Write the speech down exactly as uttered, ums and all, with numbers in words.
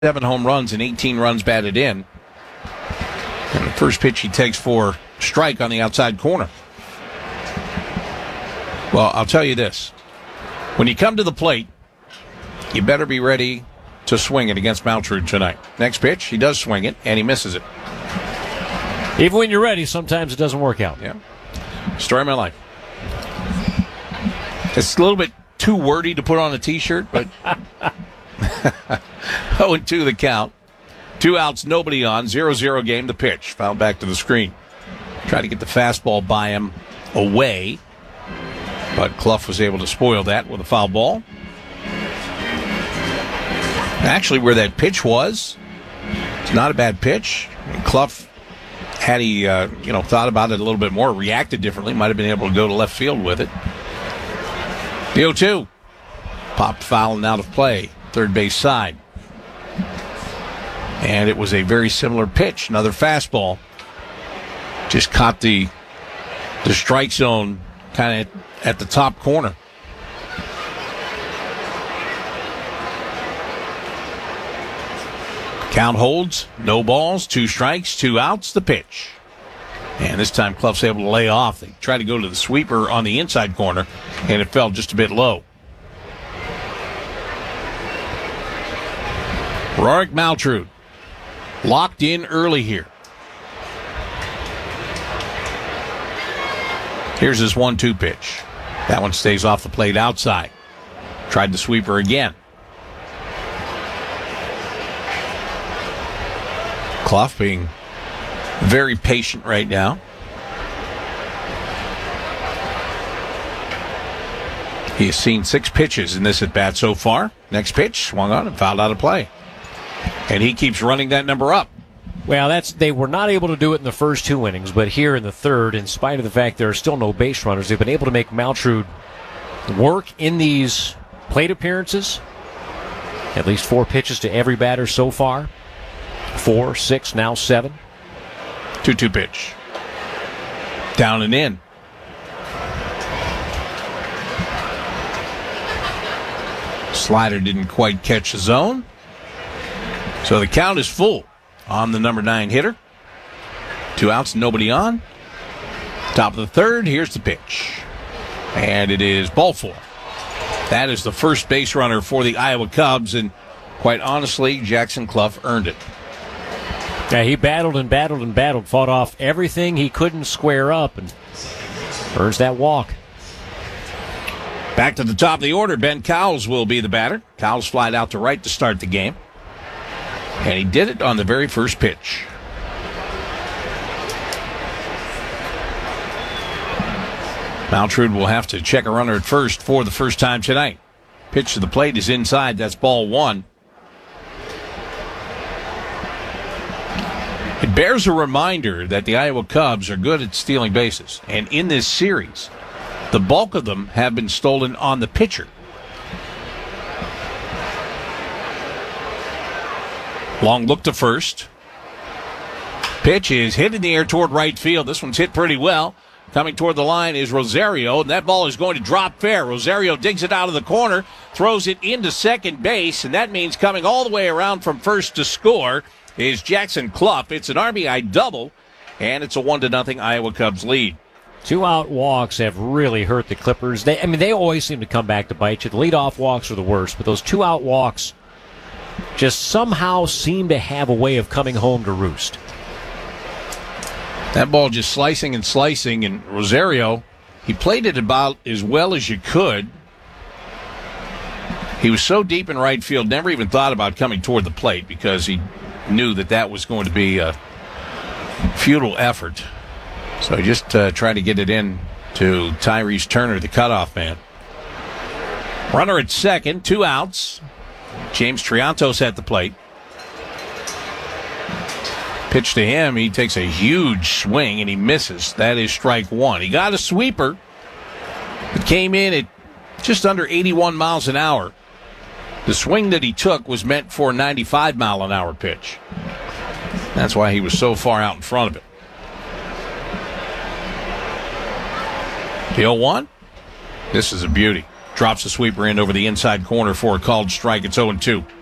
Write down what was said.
Seven home runs and eighteen runs batted in. And the first pitch he takes for strike on the outside corner. Well, I'll tell you this. When you come to the plate, you better be ready to swing it against Maltrud tonight. Next pitch, he does swing it, and he misses it. Even when you're ready, sometimes it doesn't work out. Yeah. Story of my life. It's a little bit too wordy to put on a T-shirt, but oh and two the count. Two outs, nobody on. zero zero game, the pitch. Fouled back to the screen. Tried to get the fastball by him away, but Clough was able to spoil that with a foul ball. Actually, where that pitch was, it's not a bad pitch. Clough, had he uh, you know thought about it a little bit more, reacted differently, might have been able to go to left field with it. The oh two. Popped foul and out of play. Third base side. And it was a very similar pitch. Another fastball. Just caught the the strike zone kind of at the top corner. Count holds. No balls. Two strikes. Two outs. The pitch. And this time Clough's able to lay off. They tried to go to the sweeper on the inside corner, and it fell just a bit low. Rorik Maltrud locked in early here. Here's his one two pitch. That one stays off the plate outside. Tried the sweeper again. Clough being very patient right now. He has seen six pitches in this at-bat so far. Next pitch, swung on and fouled out of play. And he keeps running that number up. Well, that's they were not able to do it in the first two innings, but here in the third, in spite of the fact there are still no base runners, they've been able to make Maltrud work in these plate appearances. At least four pitches to every batter so far. Four, six, now seven. two two pitch. Down and in. Slider didn't quite catch the zone. So the count is full on the number nine hitter. Two outs, nobody on. Top of the third, here's the pitch. And it is ball four. That is the first base runner for the Iowa Cubs, and quite honestly, Jackson Clough earned it. Yeah, he battled and battled and battled, fought off everything he couldn't square up, and earns that walk. Back to the top of the order, Ben Cowles will be the batter. Cowles flied out to right to start the game. And he did it on the very first pitch. Maltrud will have to check a runner at first for the first time tonight. Pitch to the plate is inside. That's ball one. It bears a reminder that the Iowa Cubs are good at stealing bases. And in this series, the bulk of them have been stolen on the pitcher. Long look to first. Pitch is hit in the air toward right field. This one's hit pretty well. Coming toward the line is Rosario, and that ball is going to drop fair. Rosario digs it out of the corner, throws it into second base, and that means coming all the way around from first to score is Jackson Clough. It's an R B I double, and it's a one to nothing Iowa Cubs lead. Two out walks have really hurt the Clippers. They, I mean, they always seem to come back to bite you. The leadoff walks are the worst, but those two out walks just somehow seem to have a way of coming home to roost. That ball just slicing and slicing, and Rosario, he played it about as well as you could. He was so deep in right field, never even thought about coming toward the plate because he knew that that was going to be a futile effort. So he just uh, tried to get it in to Tyrese Turner, the cutoff man. Runner at second, two outs. James Triantos at the plate. Pitch to him, he takes a huge swing and he misses. That is strike one. He got a sweeper. It came in at just under eighty-one miles an hour. The swing that he took was meant for a ninety-five mile an hour pitch. That's why he was so far out in front of it. The oh one. This is a beauty. Drops the sweeper in over the inside corner for a called strike. It's oh and two.